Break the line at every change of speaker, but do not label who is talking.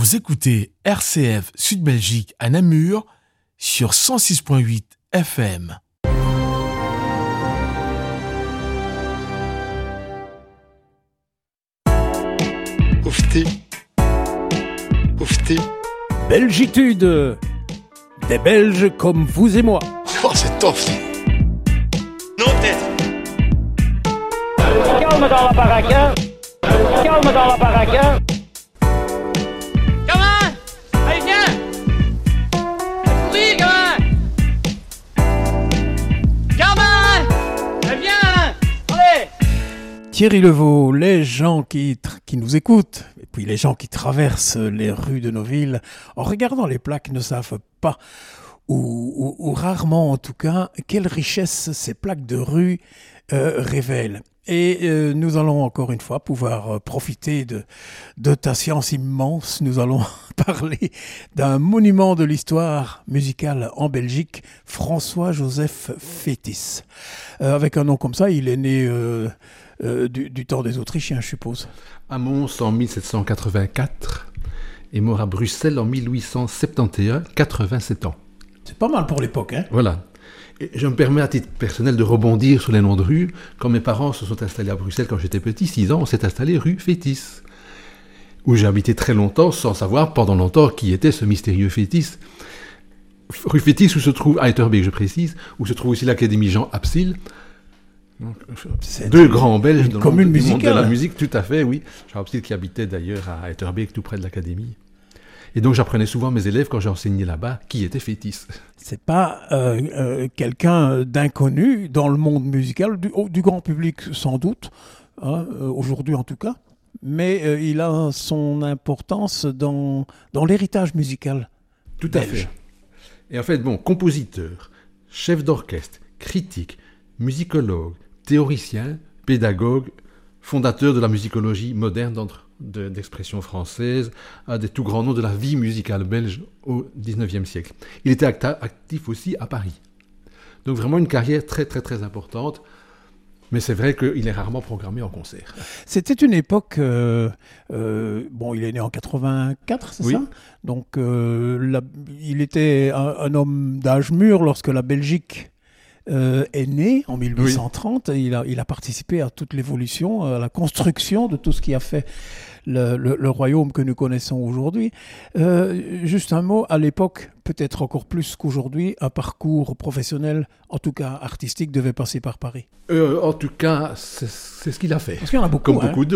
Vous écoutez RCF Sud Belgique à Namur sur 106.8 FM.
Oufti. Oufti.
Belgitude. Des Belges comme vous et moi.
Oh, c'est top.
Non, peut-être.
Calme dans la baraque, hein. Calme dans la baraque, hein.
Gamin! Allez, viens! Courir, gamin! Gamin! Allez, viens! Allez!
Thierry Levaux, les gens qui nous écoutent, et puis les gens qui traversent les rues de nos villes, en regardant les plaques, ne savent pas, ou rarement en tout cas, quelle richesse ces plaques de rue révèlent. Et nous allons encore une fois pouvoir profiter de ta science immense. Nous allons parler d'un monument de l'histoire musicale en Belgique, François-Joseph Fétis. Avec un nom comme ça, il est né du temps des Autrichiens, je suppose.
À Mons en 1784 et mort à Bruxelles en 1871, 87 ans.
C'est pas mal pour l'époque, hein?
Voilà. Et je me permets à titre personnel de rebondir sur les noms de rues. Quand mes parents se sont installés à Bruxelles quand j'étais petit, 6 ans, on s'est installé rue Fétis, où j'ai habité très longtemps sans savoir pendant longtemps qui était ce mystérieux Fétis. Rue Fétis où se trouve, à Etterbeek je précise, où se trouve aussi l'Académie Jean Absil. Deux grands Belges dans le monde de la musique, tout à fait, oui. Jean Absil qui habitait d'ailleurs à Etterbeek, tout près de l'Académie. Et donc j'apprenais souvent à mes élèves quand j'enseignais là-bas qui était Fétis.
C'est pas quelqu'un d'inconnu dans le monde musical, du grand public sans doute, hein, aujourd'hui en tout cas, mais il a son importance dans l'héritage musical.
Tout à fait. Et en fait, compositeur, chef d'orchestre, critique, musicologue, théoricien, pédagogue, fondateur de la musicologie moderne d'expression française, un des tout grands noms de la vie musicale belge au XIXe siècle. Il était actif aussi à Paris. Donc vraiment une carrière très très très importante, mais c'est vrai qu'il est rarement programmé en concert.
C'était une époque, il est né en 84, c'est ça? Donc il était un homme d'âge mûr lorsque la Belgique est né en 1830. Oui. Il a participé à toute l'évolution, à la construction de tout ce qui a fait le royaume que nous connaissons aujourd'hui. Juste un mot, à l'époque, peut-être encore plus qu'aujourd'hui, un parcours professionnel, en tout cas artistique, devait passer par Paris.
En tout cas, c'est ce qu'il a fait.
Parce qu'il y en a beaucoup.
Comme beaucoup